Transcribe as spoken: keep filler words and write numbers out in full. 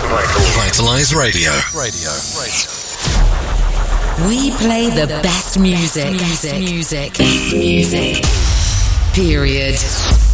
Vitalize Radio. Radio. We play the best music. Music. Music. Best music. Period.